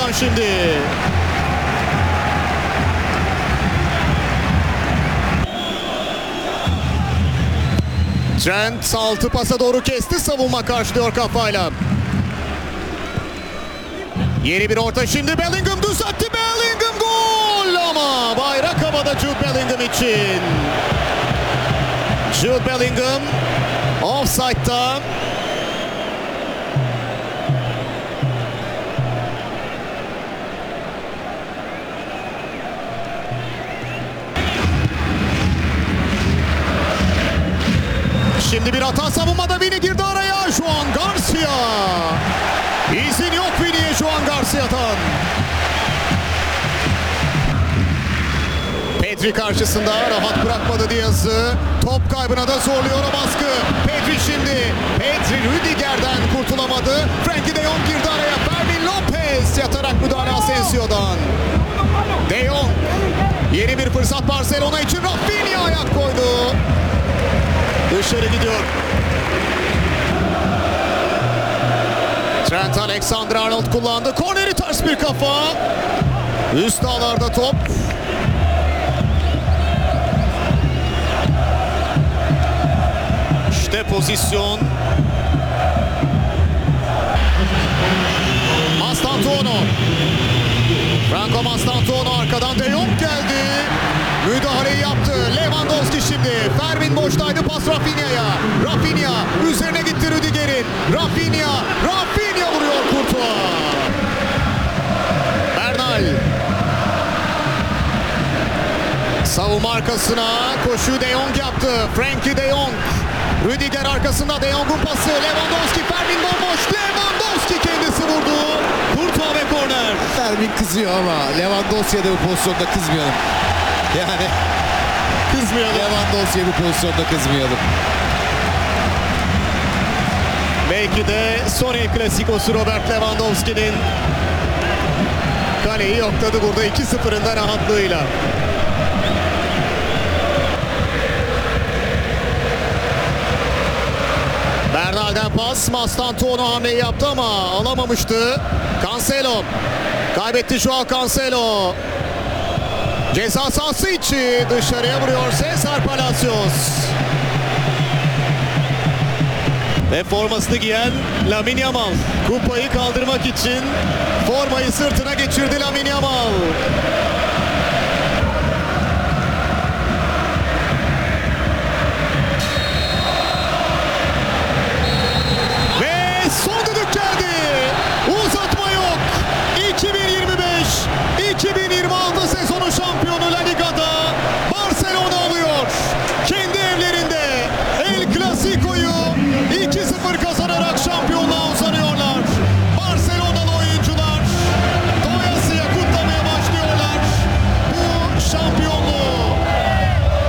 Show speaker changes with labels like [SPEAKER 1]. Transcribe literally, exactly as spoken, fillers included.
[SPEAKER 1] Bellingham şimdi. Trent altı pasa doğru kesti. Savunma karşılıyor kafayla. Yeni bir orta şimdi. Bellingham düz attı. Bellingham gol ama bayrak havada Jude Bellingham için. Jude Bellingham offside'da. Şimdi bir hata savunmada. Vini girdi araya. Juan Garcia. İzin yok Vini'ye Juan Garcia'dan. Pedri karşısında rahat bırakmadı Diaz'ı. Top kaybına da zorluyor o baskı. Pedri şimdi. Pedri Rüdiger'den kurtulamadı. Frenkie de Jong girdi araya. Fermin Lopez yatarak müdahale Asensio'dan. De Jong. Yeni bir fırsat Barcelona için. Rafinha ayak koydu. Dışarı gidiyor. Trent Alexander-Arnold kullandı. Korneri ters bir kafa. Üst ağlarda top. İşte pozisyon. Mastantuono. Franco Mastantuono arkadan De Jong geldi. Müdahaleyi yaptı. Lewandowski şimdi. Fermin boştaydı. Pas Rafinha'ya. Rafinha üzerine gitti Rüdiger'in. Rafinha. Rafinha vuruyor Courtois. Bernal. Savunma arkasına koşu De Jong yaptı. Frenkie De Jong. Rüdiger arkasında De Jong'un pası. Lewandowski. Fermin bomboş. Lewandowski kendisi vurdu. Courtois ve korner.
[SPEAKER 2] Fermin kızıyor ama Lewandowski'ye de bu pozisyonda kızmayalım. Yani
[SPEAKER 1] Kızmayalım.
[SPEAKER 2] Lewandowski'ye bu pozisyonda kızmayalım.
[SPEAKER 1] Belki de son El Clasico'su Robert Lewandowski'nin. Kaleyi yokladı burada iki sıfırın da rahatlığıyla. Bernal'den pas. Mastantuono hamleyi yaptı ama alamamıştı. Cancelo. Kaybetti Joao Cancelo. Ceza sahası içi dışarıya vuruyor Cesar Palacios. Ve formasını giyen Lamine Yamal. Kupayı kaldırmak için formayı sırtına geçirdi Lamine Yamal.